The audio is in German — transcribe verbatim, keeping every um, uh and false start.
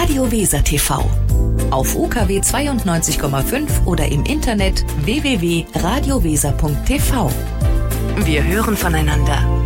Radio Weser T V. Auf U K W zweiundneunzig Komma fünf oder im Internet w w w punkt radio weser punkt t v. Wir hören voneinander.